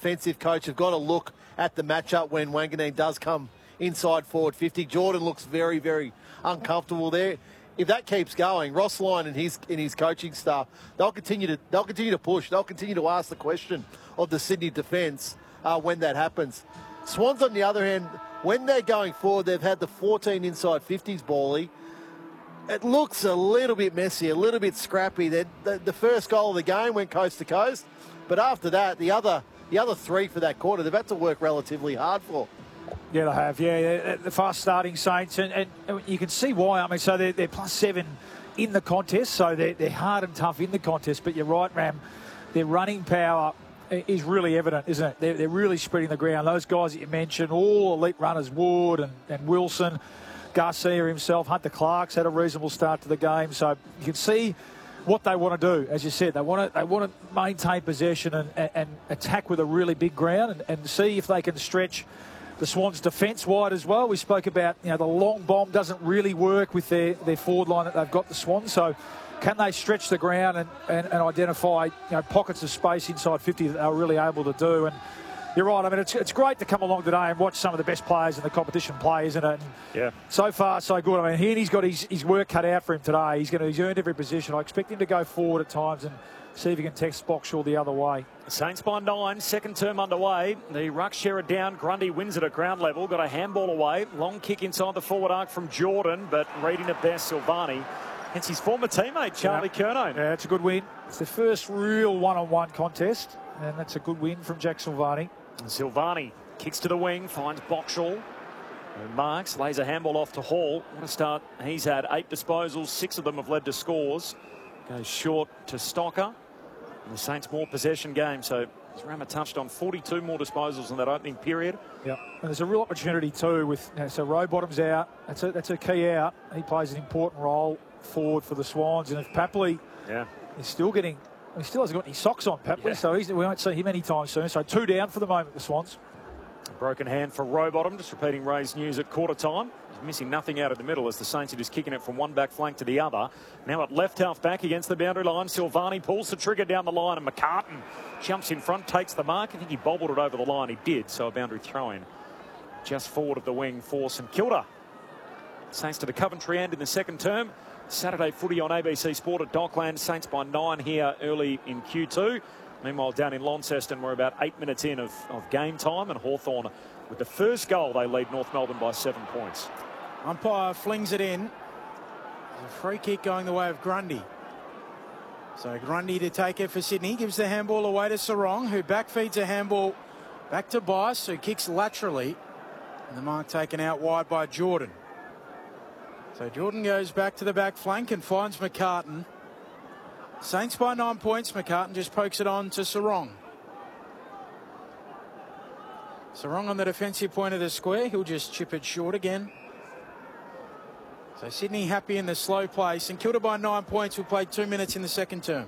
defensive coach have got to look at the matchup when Wanganeen does come inside forward 50. Jordan looks very, very uncomfortable there. If that keeps going, Ross Lyon and his coaching staff, they'll continue to push. They'll continue to ask the question of the Sydney defence when that happens. Swans, on the other hand, when they're going forward, they've had the 14 inside 50s, Bally. It looks a little bit messy, a little bit scrappy. The first goal of the game went coast to coast, but after that, the other three for that quarter, they've had to work relatively hard for. Yeah, they have. Yeah, the fast starting Saints, and you can see why. I mean, so they're +7 in the contest, so they're hard and tough in the contest. But you're right, Ram. Their running power is really evident, isn't it? They're really spreading the ground. Those guys that you mentioned, all elite runners, Wood and Wilson, Garcia himself, Hunter Clark's had a reasonable start to the game. So you can see what they want to do. As you said, they want to maintain possession and attack with a really big ground and see if they can stretch the Swans' defence wide as well. We spoke about, the long bomb doesn't really work with their forward line that they've got, the Swans. So can they stretch the ground and identify pockets of space inside 50 that they're really able to do? And you're right. I mean, it's great to come along today and watch some of the best players in the competition play, isn't it? And yeah. So far, so good. I mean, Heaney's got his work cut out for him today. He's earned every position. I expect him to go forward at times and see if he can text Boxall the other way. Saints by 9, second term underway. The ruck share it down. Grundy wins it at ground level. Got a handball away. Long kick inside the forward arc from Jordan, but reading it best, Silvani. It's his former teammate, Charlie Curnow. Yeah, it's a good win. It's the first real one-on-one contest, and that's a good win from Jack Silvani. And Silvani kicks to the wing, finds Boxall. And Marks lays a handball off to Hall. What a start he's had. 8 disposals, 6 of them have led to scores. Goes short to Stocker. And the Saints more possession game. So as Rama touched on, 42 more disposals in that opening period. Yeah, and there's a real opportunity too with so Rowbottom's out. That's a key out. He plays an important role forward for the Swans. And if Papley is still getting, he still hasn't got any socks on, Papley, so we won't see him anytime soon. So 2 down for the moment, the Swans. A broken hand for Rowbottom, just repeating Ray's news at quarter time. He's missing nothing out of the middle as the Saints are just kicking it from one back flank to the other. Now at left half back against the boundary line. Silvani pulls the trigger down the line and McCartan jumps in front, takes the mark. I think he bobbled it over the line. He did, so a boundary throw-in just forward of the wing for St Kilda. Saints to the Coventry end in the second term. Saturday footy on ABC Sport at Dockland. Saints by 9 here early in Q2. Meanwhile, down in Launceston, we're about 8 minutes in of game time, and Hawthorn, with the first goal, they lead North Melbourne by 7 points. Umpire flings it in. There's a free kick going the way of Grundy. So Grundy to take it for Sydney. Gives the handball away to Sarong, who backfeeds a handball back to Bice, who kicks laterally. And the mark taken out wide by Jordan. So Jordan goes back to the back flank and finds McCartan. Saints by 9 points. McCartan just pokes it on to Sarong. Sarong on the defensive point of the square. He'll just chip it short again. So Sydney happy in the slow play. St Kilda by 9 points. We'll play 2 minutes in the second term.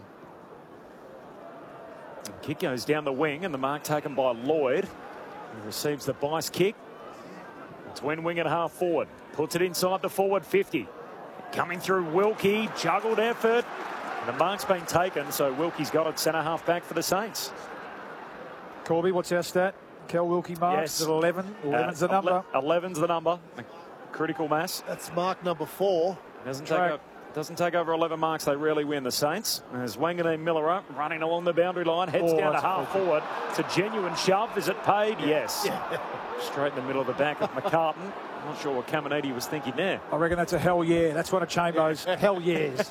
And kick goes down the wing and the mark taken by Lloyd. He receives the Bice kick. Twin wing and half forward. Puts it inside the forward 50. Coming through Wilkie. Juggled effort. The mark's been taken, so Wilkie's got it centre half back for the Saints. Corby, what's our stat? Kel Wilkie marks at 11. 11's the number. 11's the number. Critical mass. That's mark number 4. Doesn't take over 11 marks. They rarely win, the Saints. As Wanganeen Miller running along the boundary line, heads down to half forward. It's a genuine shove. Is it paid? Yes. Straight in the middle of the back of McCartan. I'm not sure what Caminiti was thinking there. I reckon that's a hell yeah. That's one of Chambo's hell yeahs.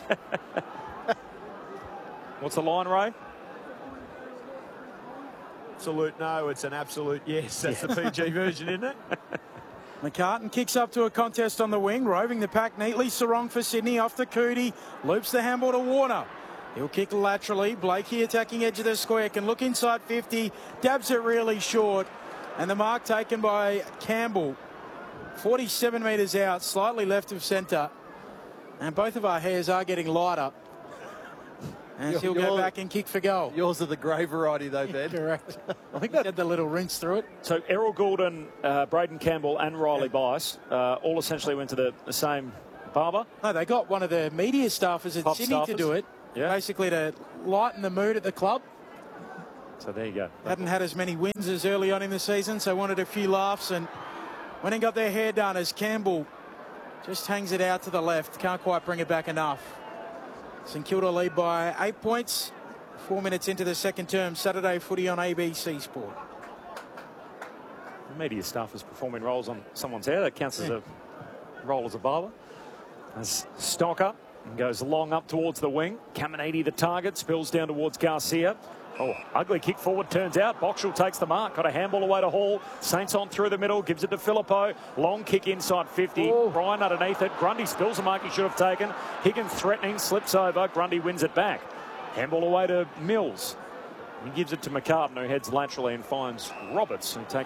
What's the line, Ray? Absolute no, it's an absolute yes. That's the PG version, isn't it? McCartan kicks up to a contest on the wing, roving the pack neatly. Sarong for Sydney, off to Cootie, loops the handball to Warner. He'll kick laterally. Blakey attacking edge of the square, can look inside 50, dabs it really short, and the mark taken by Campbell. 47 metres out, slightly left of centre, and both of our hairs are getting lighter. And he'll go back and kick for goal. Yours are the grey variety, though, Ben. Correct. I think that had the little rinse through it. So Errol Goulden, Braden Campbell and Riley Bice all essentially went to the same barber. No, they got one of the media staffers at Sydney to do it. Yeah. Basically to lighten the mood at the club. So there you go. Hadn't had as many wins as early on in the season, so wanted a few laughs and went and got their hair done as Campbell just hangs it out to the left. Can't quite bring it back enough. St Kilda lead by 8 points. 4 minutes into the second term. Saturday footy on ABC Sport. The media staff is performing rolls on someone's hair. That counts as a roll as a barber. As Stocker goes long up towards the wing. Caminiti the target. Spills down towards Garcia. Oh, ugly kick forward, turns out. Boxall takes the mark. Got a handball away to Hall. Saints on through the middle. Gives it to Filippo. Long kick inside 50. Oh. Bryan underneath it. Grundy spills a mark he should have taken. Higgins threatening. Slips over. Grundy wins it back. Handball away to Mills. He gives it to McCartan, who heads laterally and finds Roberts, who takes